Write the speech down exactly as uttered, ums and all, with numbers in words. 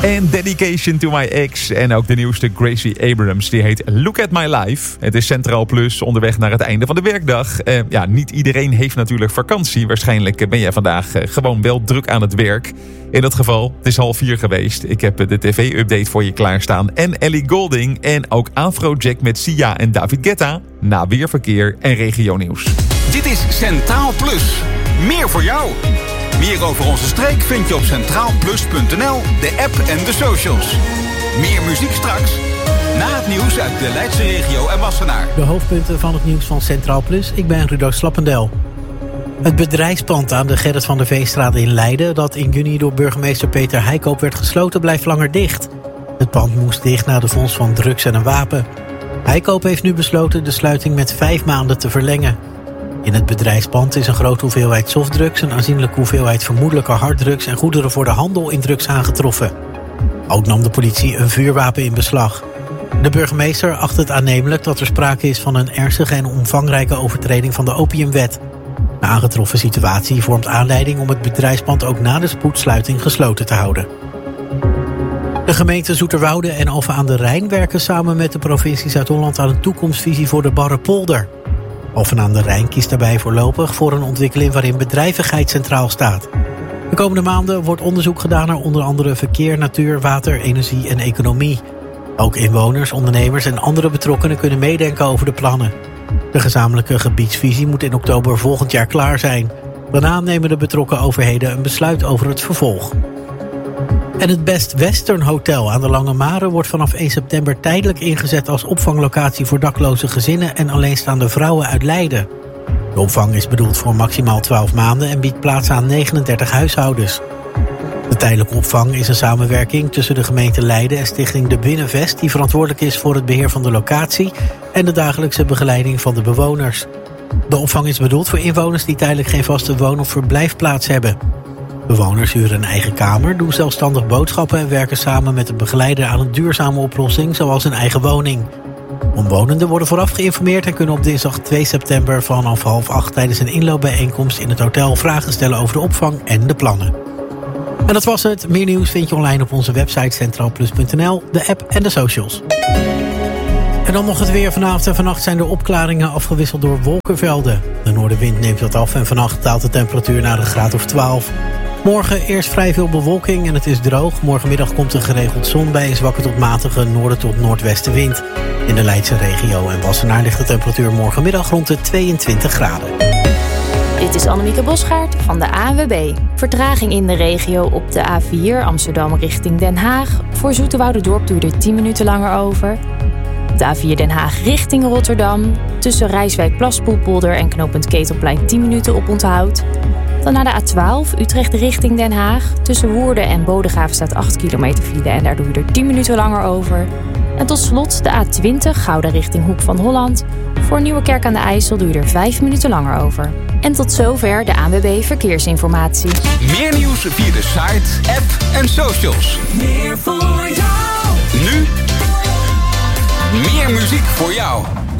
En Dedication to My Ex. En ook de nieuwste Gracie Abrams. Die heet Look at My Life. Het is Centraal Plus onderweg naar het einde van de werkdag. Uh, ja, niet iedereen heeft natuurlijk vakantie. Waarschijnlijk ben jij vandaag uh, gewoon wel druk aan het werk. In dat geval, het is half vier geweest. Ik heb de tv-update voor je klaarstaan. En Ellie Goulding en ook Afrojack met Sia en David Guetta. Na weerverkeer en regionieuws. Dit is Centraal Plus. Meer voor jou. Meer over onze streek vind je op centraal plus punt n l, de app en de socials. Meer muziek straks. Na het nieuws uit de Leidse regio en Wassenaar. De hoofdpunten van het nieuws van Centraal Plus. Ik ben Rudo Slappendel. Het bedrijfspand aan de Gerrit van der Veestraat in Leiden, dat in juni door burgemeester Peter Heikoop werd gesloten, blijft langer dicht. Het pand moest dicht na de vondst van drugs en een wapen. Heikoop heeft nu besloten de sluiting met vijf maanden te verlengen. In het bedrijfspand is een grote hoeveelheid softdrugs, een aanzienlijke hoeveelheid vermoedelijke harddrugs en goederen voor de handel in drugs aangetroffen. Ook nam de politie een vuurwapen in beslag. De burgemeester acht het aannemelijk dat er sprake is van een ernstige en omvangrijke overtreding van de opiumwet. De aangetroffen situatie vormt aanleiding om het bedrijfspand ook na de spoedsluiting gesloten te houden. De gemeenten Zoeterwoude en Alphen aan de Rijn werken samen met de provincie Zuid-Holland aan een toekomstvisie voor de Barrepolder. Alphen aan de Rijn kiest daarbij voorlopig voor een ontwikkeling waarin bedrijvigheid centraal staat. De komende maanden wordt onderzoek gedaan naar onder andere verkeer, natuur, water, energie en economie. Ook inwoners, ondernemers en andere betrokkenen kunnen meedenken over de plannen. De gezamenlijke gebiedsvisie moet in oktober volgend jaar klaar zijn. Daarna nemen de betrokken overheden een besluit over het vervolg. En het Best Western Hotel aan de Lange Mare wordt vanaf één september tijdelijk ingezet als opvanglocatie voor dakloze gezinnen en alleenstaande vrouwen uit Leiden. De opvang is bedoeld voor maximaal twaalf maanden en biedt plaats aan negenendertig huishoudens. De tijdelijke opvang is een samenwerking tussen de gemeente Leiden en stichting De Binnenvest, die verantwoordelijk is voor het beheer van de locatie en de dagelijkse begeleiding van de bewoners. De opvang is bedoeld voor inwoners die tijdelijk geen vaste woon- of verblijfplaats hebben. Bewoners huren een eigen kamer, doen zelfstandig boodschappen en werken samen met een begeleider aan een duurzame oplossing, zoals een eigen woning. Omwonenden worden vooraf geïnformeerd en kunnen op dinsdag twee september vanaf half acht tijdens een inloopbijeenkomst in het hotel vragen stellen over de opvang en de plannen. En dat was het. Meer nieuws vind je online op onze website centraal plus punt n l, de app en de socials. En dan nog het weer. Vanavond en vannacht zijn er opklaringen afgewisseld door wolkenvelden. De noordenwind neemt wat af en vannacht daalt de temperatuur naar een graad of twaalf. Morgen eerst vrij veel bewolking en het is droog. Morgenmiddag komt er geregeld zon bij een zwakke tot matige noorden tot noordwestenwind. In de Leidse regio en Wassenaar ligt de temperatuur morgenmiddag rond de tweeëntwintig graden. Dit is Annemieke Bosgaard van de A N W B. Vertraging in de regio op de A vier Amsterdam richting Den Haag. Voor Zoeterwoudendorp duurt er tien minuten langer over. De A vier Den Haag richting Rotterdam. Tussen Rijswijk, Plaspoelpolder en knooppunt Ketelplein tien minuten op onthoud. Dan naar de A twaalf Utrecht richting Den Haag. Tussen Woerden en Bodegraven staat acht kilometer file en daar doe je er tien minuten langer over. En tot slot de A twintig Gouda richting Hoek van Holland. Voor Nieuwekerk aan de IJssel doe je er vijf minuten langer over. En tot zover de A N W B Verkeersinformatie. Meer nieuws via de site, app en socials. Meer voor jou. Nu meer muziek voor jou.